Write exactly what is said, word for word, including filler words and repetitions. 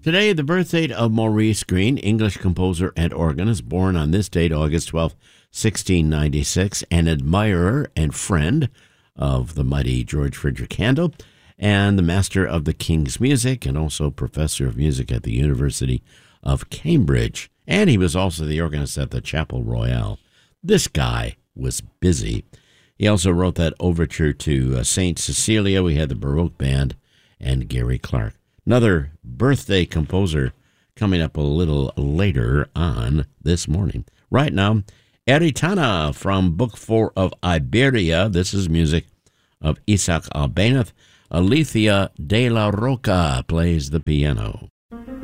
Today, the birth date of Maurice Greene, English composer and organist, born on this date, August twelfth, sixteen ninety-six, an admirer and friend of the mighty George Frideric Handel, and the master of the King's Music, and also professor of music at the University of Cambridge. And he was also the organist at the Chapel Royal. This guy was busy. He also wrote that overture to uh, Saint Cecilia. We had the Baroque Band and Gary Clark. Another birthday composer coming up a little later on this morning. Right now, Eritana from Book Four of Iberia. This is music of Isaac Albéniz. Alethea de la Roca plays the piano.